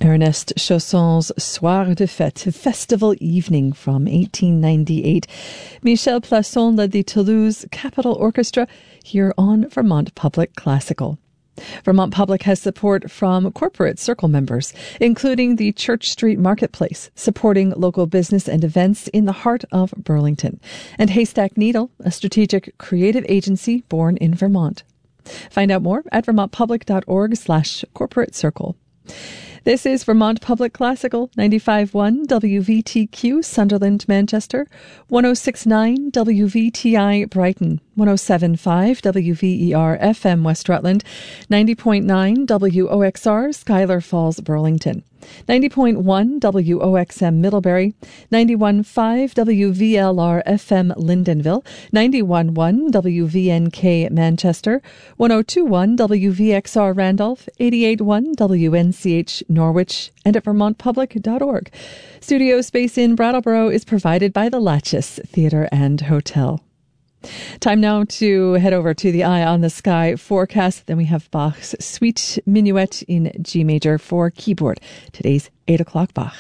Ernest Chausson's Soir de Fête, Festival Evening from 1898. Michel Plasson led the Toulouse Capitol Orchestra here on Vermont Public Classical. Vermont Public has support from corporate circle members, including the Church Street Marketplace, supporting local business and events in the heart of Burlington, and Haystack Needle, a strategic creative agency born in Vermont. Find out more at vermontpublic.org/corporate circle. This is Vermont Public Classical, 95.1 WVTQ Sunderland, Manchester, 106.9 WVTI Brighton, 107.5 WVER FM West Rutland, 90.9 WOXR Schuyler Falls, Burlington, 90.1 WOXM Middlebury, 91.5 WVLR FM Lyndonville, 91.1 WVNK Manchester, 102.1 WVXR Randolph, 88.1 WNCH Norwich, and at vermontpublic.org. Studio space in Brattleboro is provided by the Latches Theatre and Hotel. Time now to head over to the Eye on the Sky forecast. Then we have Bach's Suite Minuet in G major for keyboard. Today's 8 o'clock Bach.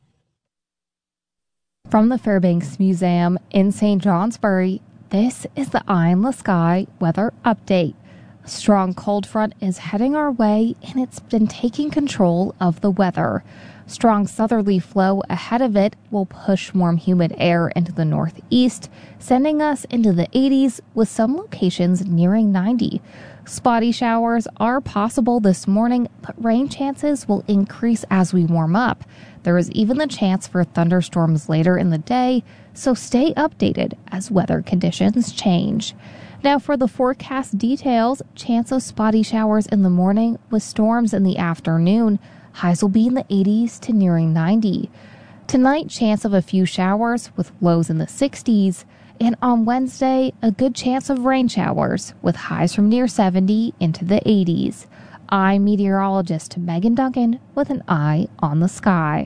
From the Fairbanks Museum in St. Johnsbury, this is the Eye on the Sky weather update. A strong cold front is heading our way, and it's been taking control of the weather. Strong southerly flow ahead of it will push warm, humid air into the northeast, sending us into the 80s with some locations nearing 90. Spotty showers are possible this morning, but rain chances will increase as we warm up. There is even the chance for thunderstorms later in the day, so stay updated as weather conditions change. Now for the forecast details, chance of spotty showers in the morning with storms in the afternoon. Highs will be in the 80s to nearing 90. Tonight, chance of a few showers with lows in the 60s. And on Wednesday, a good chance of rain showers with highs from near 70 into the 80s. I'm meteorologist Megan Duncan with an Eye on the Sky.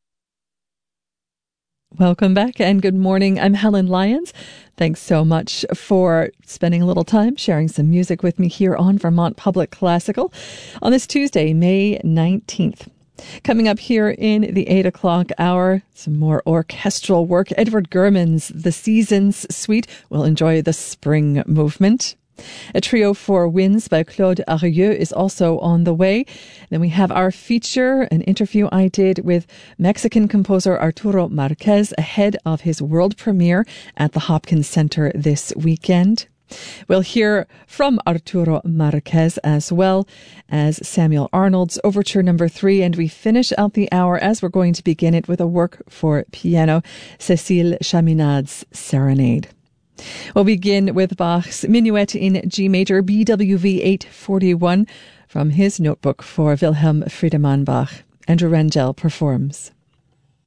Welcome back and good morning. I'm Helen Lyons. Thanks so much for spending a little time sharing some music with me here on Vermont Public Classical on this Tuesday, May 19th. Coming up here in the 8 o'clock hour, some more orchestral work. Edward Gurman's The Seasons Suite. We'll enjoy the spring movement. A trio for winds by Claude Arieux is also on the way. Then we have our feature, an interview I did with Mexican composer Arturo Marquez ahead of his world premiere at the Hopkins Center this weekend. We'll hear from Arturo Marquez as well as Samuel Arnold's Overture No. 3, and we finish out the hour as we're going to begin it with a work for piano, Cécile Chaminade's Serenade. We'll begin with Bach's Minuet in G major, BWV 841, from his notebook for Wilhelm Friedemann Bach. Andrew Rangel performs.